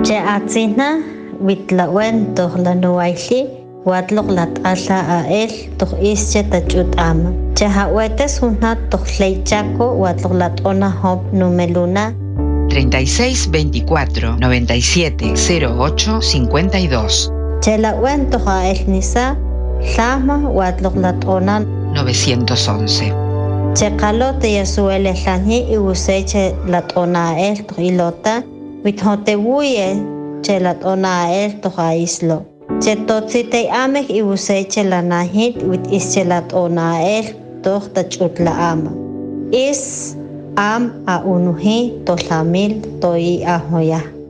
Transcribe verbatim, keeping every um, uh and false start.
Che atzina witlawen toh la nuaili watlok lat ala a el toh ische tachut ama. Che hawetes hunat toh leichaco watlok lat ona hop numeluna. treinta y seis veinticuatro noventa y siete cero ocho cincuenta y dos. Che la wen toh a el nisa llama watlok lat ona novecientos once. Che kalote yasuele lani y useche lat ona el toh ilota withote wuye che lat ona el toh a islo. Che totzite amek y useche la nahit wit ische lat ona el toh tachut la ama. Is am a unuhi to lamil toi ahoya.